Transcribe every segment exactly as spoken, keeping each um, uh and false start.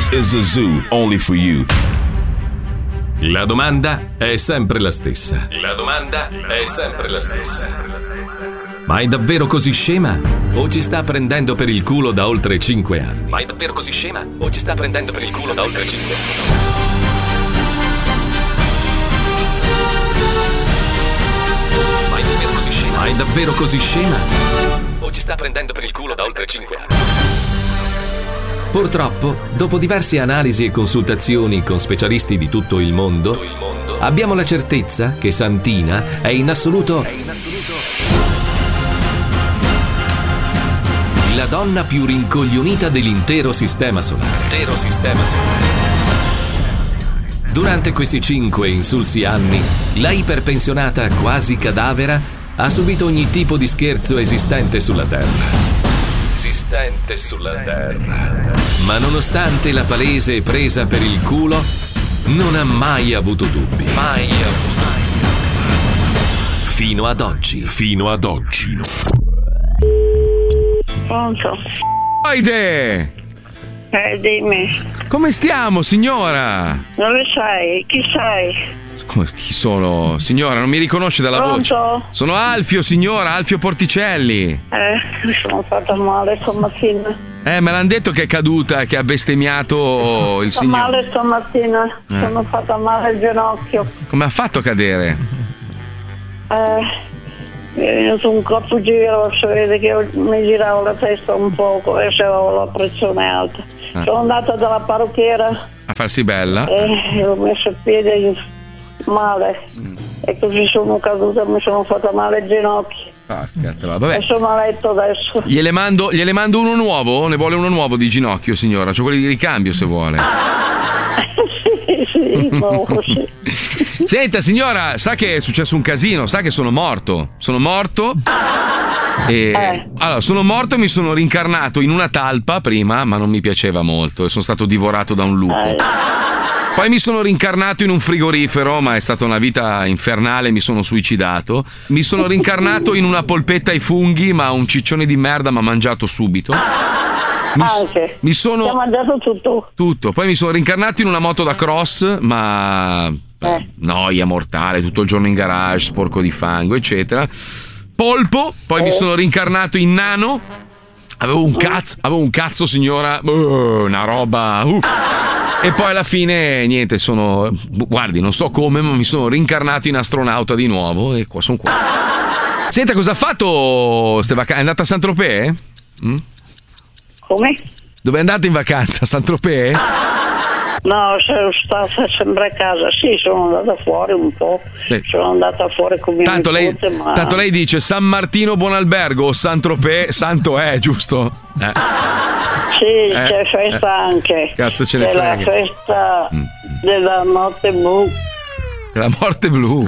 This is a zoo only for you. La domanda è sempre la stessa. La domanda è sempre la stessa. Ma è davvero così scema? O ci sta prendendo per il culo da oltre cinque anni? Ma è davvero così scema? O ci sta prendendo per il culo da oltre cinque anni? Ma è davvero così scema? Ma è davvero così scema? O ci sta prendendo per il culo da oltre cinque anni? Purtroppo, dopo diverse analisi e consultazioni con specialisti di tutto il mondo, abbiamo la certezza che Santina è in assoluto la donna più rincoglionita dell'intero sistema solare. Intero sistema solare. Durante questi cinque insulsi anni, la iperpensionata quasi cadavera ha subito ogni tipo di scherzo esistente sulla Terra. Esistente sulla Terra. Ma nonostante la palese presa per il culo, non ha mai avuto dubbi. Mai avuto dubbi. Fino ad oggi. Fino ad oggi. Pronto? Oide! Eh, dimmi. Come stiamo, signora? Dove sei? Chi sei? Come, chi sono? Signora, non mi riconosce dalla Pronto? voce. Sono Alfio, signora, Alfio Porticelli. Eh, mi sono fatta male stamattina. Eh, me l'hanno detto che è caduta, che ha bestemmiato il Sto signore. male stamattina. Eh. Sono fatta male al ginocchio. Come ha fatto a cadere? Eh, mi è venuto un corpo giro, si vede che mi giravo la testa un poco e avevo la pressione alta. Eh. Sono andata dalla parrucchiera A farsi bella? e ho messo il piede in- male. Mm. E così sono caduta e mi sono fatta male ai ginocchi. Ah, vabbè. E sono a letto adesso. Gliele mando, gliele mando uno nuovo? Ne vuole uno nuovo di ginocchio, signora? C'ho quelli di ricambio se vuole. Sì, sì, no, sì. Senta, signora, sa che è successo un casino, sa che sono morto. Sono morto. E Eh. allora, sono morto e mi sono rincarnato in una talpa prima, ma non mi piaceva molto e sono stato divorato da un lupo. Eh. Poi mi sono rincarnato in un frigorifero, ma è stata una vita infernale, mi sono suicidato. Mi sono rincarnato in una polpetta ai funghi, ma un ciccione di merda mi ha mangiato subito. Mi, Anche. mi sono Ti ha mangiato tutto. tutto. Poi mi sono rincarnato in una moto da cross, ma Eh. noia mortale, tutto il giorno in garage, sporco di fango, eccetera. Polpo, poi Eh. mi sono rincarnato in nano. Avevo un cazzo, avevo un cazzo, signora, uh, una roba. uff. E poi alla fine, niente, sono. Guardi, non so come, ma mi sono rincarnato in astronauta di nuovo e qua sono qua. Senta, cosa ha fatto ste vacanze? È andata a Saint-Tropez? Mm? Come? Dove è andata in vacanza? A Saint-Tropez? No, sono stata sempre a casa. Sì, sono andata fuori un po'. Sì. Sono andata fuori con mio Tanto lei, nipote, ma... tanto lei dice San Martino Buon Albergo o Saint-Tropez, santo è, giusto? Eh. Sì, Eh, c'è festa eh. anche. Cazzo ce ne C'è la frega. festa Mm. della notte blu. La morte blu.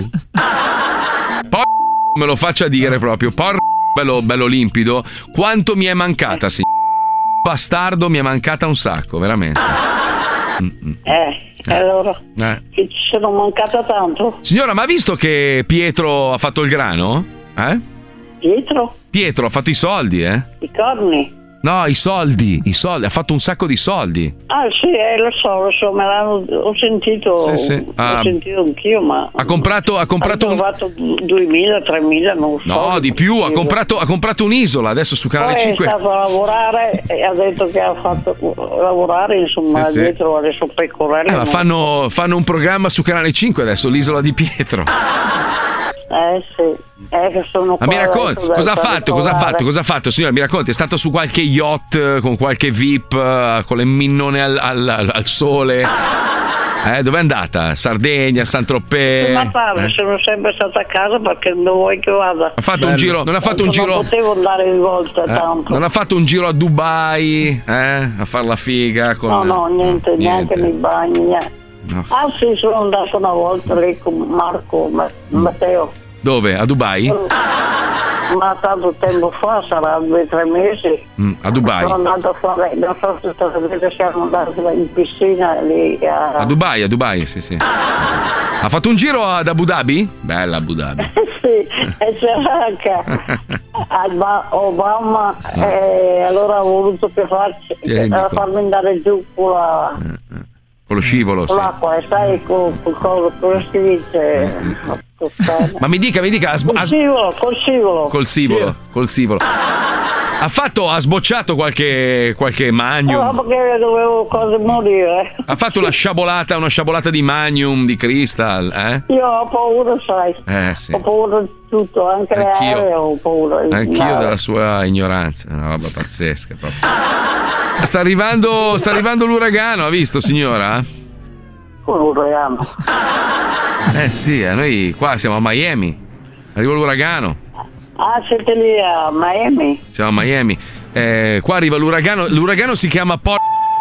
Por me lo faccia dire proprio. Por bello, bello limpido. Quanto mi è mancata, signor bastardo, mi è mancata un sacco, veramente. Mm-mm. Eh, e allora Eh. che ci sono mancata tanto. Signora, ma ha visto che Pietro ha fatto il grano? Eh? Pietro? Pietro ha fatto i soldi, eh? I corni? No, i soldi, i soldi, ha fatto un sacco di soldi. Ah sì, eh, lo so, lo so, me l'hanno, ho sentito, Sì, sì. ho Ah. sentito anch'io, ma... Ha comprato, ha comprato ha un. trovato duemila, tremila, non so. No, di più, ha comprato, ha comprato un'isola adesso su Canale Poi cinque. è stato a lavorare e ha detto che ha fatto lavorare, insomma, Sì, sì. dietro alle sue pecorelle. Eh, ma non- fanno, fanno un programma su Canale cinque adesso, l'isola di Pietro. Eh sì, eh, che sono Ma qua mi racconti, adesso cosa ha da fatto? Cosa ha lavorare. fatto? Cosa ha fatto, signora? Mi racconti, è stato su qualche yacht eh, con qualche V I P, eh, con le minnone al, al- al sole? Eh, dove è andata? Sardegna, Saint-Tropez? Ma parla, Eh? sono sempre stata a casa perché non vuoi che vada. Ha fatto un giro, non ha fatto un Non giro. potevo andare in volta eh, tanto. non ha fatto un giro a Dubai, eh? A far la figa con. No, no, niente, neanche nei bagni, niente. No. Ah sì, sono andato una volta lì con Marco, Ma- Matteo. Dove? A Dubai? Ma tanto tempo fa, sarà due o tre mesi. Mm, a Dubai. Sono andato a fare, non so se sapete, siamo andati in piscina lì a... A Dubai, a Dubai, sì, sì. Ha fatto un giro ad Abu Dhabi? Bella Abu Dhabi. Sì, e c'era anche Obama e allora ha voluto che farci Tieni, eh, farmi andare giù con la con lo scivolo, con sì. l'acqua, e sai con, con, con, come si dice? Ma mi dica, mi dica, ha sbo- Col ha- scivolo, col scivolo. col sivolo, col sivolo. Ha fatto, ha sbocciato qualche qualche magnum. No, perché dovevo quasi morire. Ha fatto una sciabolata, una sciabolata di magnum, di crystal, eh? Io ho paura, sai. Eh sì. Ho paura di tutto, anche le Anch'io. aeree ho paura. di Anch'io mare. della sua ignoranza, è una roba pazzesca proprio. Sta arrivando, sta arrivando l'uragano, ha visto signora? Con l'uragano. Eh sì, a noi qua siamo a Miami. Arriva l'uragano. Ah, siete lì a Miami? Siamo a Miami. Eh, qua arriva l'uragano. L'uragano si chiama Por.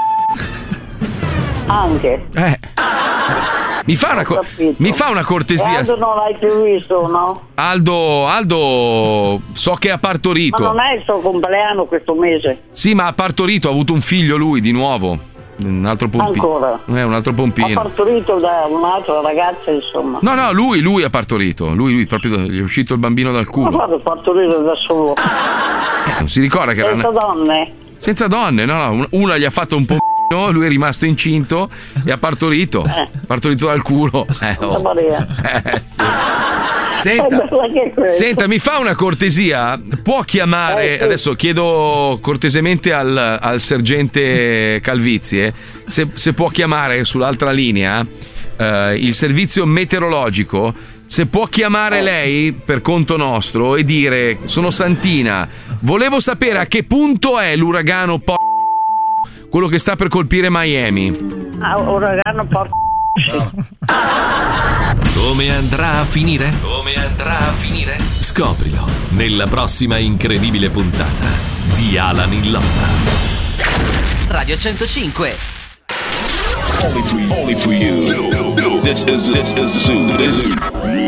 Anche. Eh. Mi fa una, co- mi fa una E cortesia. Aldo non l'hai più visto, no? Aldo, Aldo, so che ha Ma partorito. non è il suo compleanno questo mese. Sì, ma ha partorito, ha avuto un figlio lui di nuovo. Un altro pompino. Ancora? Eh, un altro Ha pompino. partorito da un'altra ragazza, insomma. No, no, lui, lui ha partorito. Lui, lui, proprio gli è uscito il bambino dal Ma culo. guarda, partorire da solo. Eh, non si ricorda che era Senza una... donne. senza donne, no, no. Una gli ha fatto un pompino, lui è rimasto incinto e ha partorito. Eh. Partorito dal culo. Eh, Santa oh. Maria. Eh, sì. È Senta, bella che questa. senta, mi fa una cortesia? Può chiamare, Eh, sì. adesso chiedo cortesemente al, al sergente Calvizie, se, se può chiamare sull'altra linea eh, il servizio meteorologico, se può chiamare lei per conto nostro e dire: sono Santina, volevo sapere a che punto è l'uragano po- quello che sta per colpire Miami. Ah, uragano porta. Come andrà a finire? Come andrà a finire? Scoprilo nella prossima incredibile puntata di Alan in Lotta. Radio centocinque. Only for you. This is, this is Zoo.